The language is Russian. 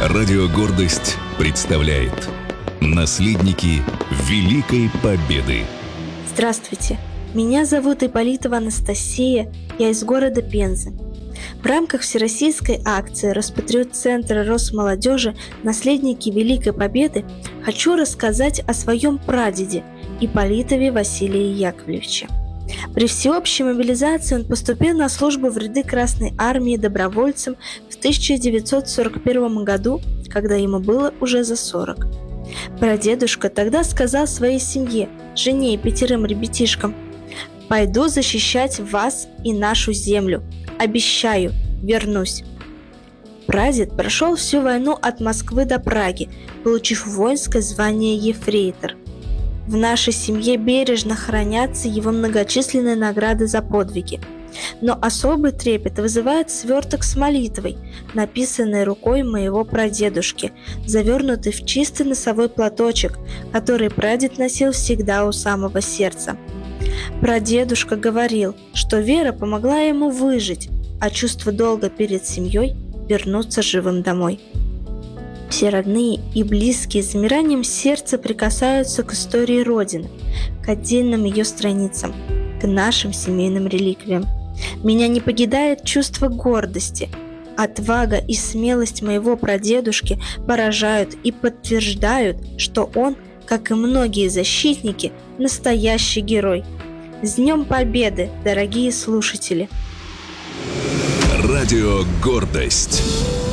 Радио «Гордость» представляет «Наследники Великой Победы». Здравствуйте, меня зовут Ипполитова Анастасия, я из города Пензы. В рамках всероссийской акции Роспатриот-центра Росмолодежи «Наследники Великой Победы» хочу рассказать о своем прадеде Ипполитове Василии Яковлевиче. При всеобщей мобилизации он поступил на службу в ряды Красной Армии добровольцем в 1941 году, когда ему было уже за 40. Прадедушка тогда сказал своей семье, жене и 5 ребятишкам: «Пойду защищать вас и нашу землю. Обещаю, вернусь». Прадед прошел всю войну от Москвы до Праги, получив воинское звание ефрейтор. В нашей семье бережно хранятся его многочисленные награды за подвиги. Но особый трепет вызывает сверток с молитвой, написанной рукой моего прадедушки, завернутый в чистый носовой платочек, который прадед носил всегда у самого сердца. Прадедушка говорил, что вера помогла ему выжить, а чувство долга перед семьей вернуться живым домой. Все родные и близкие с замиранием сердца прикасаются к истории Родины, к отдельным ее страницам, к нашим семейным реликвиям. Меня не покидает чувство гордости. Отвага и смелость моего прадедушки поражают и подтверждают, что он, как и многие защитники, настоящий герой. С Днем Победы, дорогие слушатели! Радио «Гордость».